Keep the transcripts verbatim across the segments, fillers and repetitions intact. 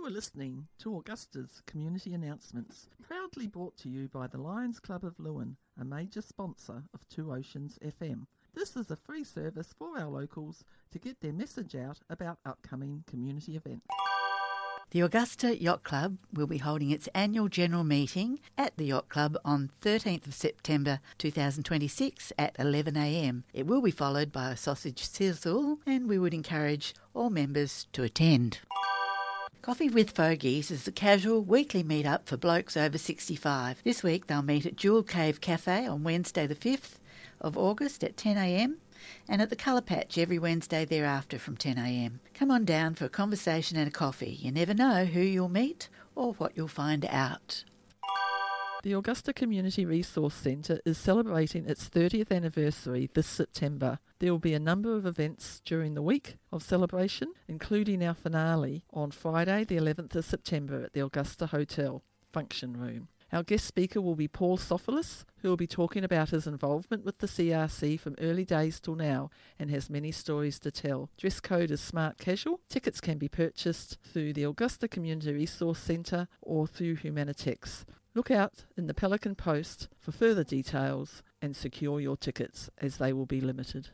You are listening to Augusta's Community Announcements, proudly brought to you by the Lions Club of Lewin, a major sponsor of Two Oceans F M. This is a free service for our locals to get their message out about upcoming community events. The Augusta Yacht Club will be holding its annual general meeting at the Yacht Club on thirteenth of September two thousand twenty-six at eleven a m. It will be followed by a sausage sizzle, and we would encourage all members to attend. Coffee with Fogies is the casual weekly meet-up for blokes over sixty-five. This week they'll meet at Jewel Cave Cafe on Wednesday the fifth of August at ten a m and at the Colour Patch every Wednesday thereafter from ten a m. Come on down for a conversation and a coffee. You never know who you'll meet or what you'll find out. The Augusta Community Resource Centre is celebrating its thirtieth anniversary this September. There will be a number of events during the week of celebration, including our finale on Friday the eleventh of September at the Augusta Hotel Function Room. Our guest speaker will be Paul Sophoulis, who will be talking about his involvement with the C R C from early days till now and has many stories to tell. Dress code is smart casual. Tickets can be purchased through the Augusta Community Resource Centre or through Humanitex. Look out in the Pelican Post for further details and secure your tickets as they will be limited.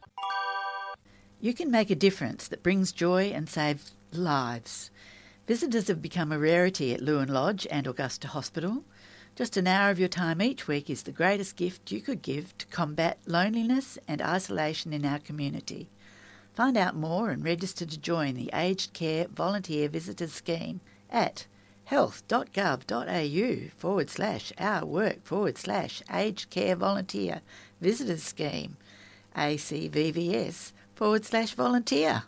You can make a difference that brings joy and saves lives. Visitors have become a rarity at Lewin Lodge and Augusta Hospital. Just an hour of your time each week is the greatest gift you could give to combat loneliness and isolation in our community. Find out more and register to join the Aged Care Volunteer Visitors Scheme at health.gov.au forward slash our work forward slash aged care volunteer visitors scheme, A C V V S forward slash volunteer.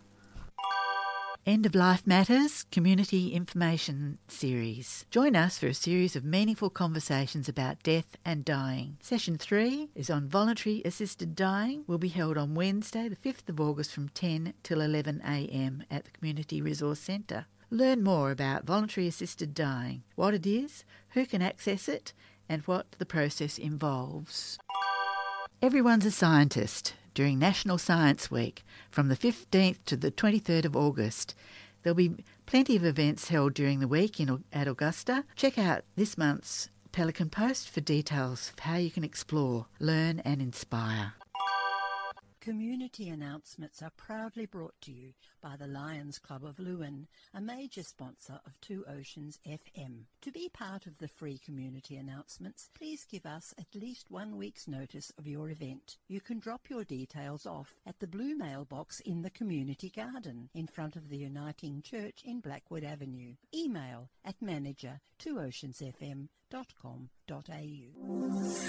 End of Life Matters Community Information Series. Join us for a series of meaningful conversations about death and dying. Session three is on voluntary assisted dying. Will be held on Wednesday the fifth of August from ten till eleven a m at the Community Resource Centre. Learn more about voluntary assisted dying, what it is, who can access it, and what the process involves. Everyone's a scientist during National Science Week from the fifteenth to the twenty-third of August. There'll be plenty of events held during the week in, at Augusta. Check out this month's Pelican Post for details of how you can explore, learn and inspire. Community announcements are proudly brought to you by the Lions Club of Lewin, a major sponsor of Two Oceans F M. To be part of the free community announcements, please give us at least one week's notice of your event. You can drop your details off at the blue mailbox in the community garden in front of the Uniting Church in Blackwood Avenue. Email at manager two oceans f m dot com dot a u.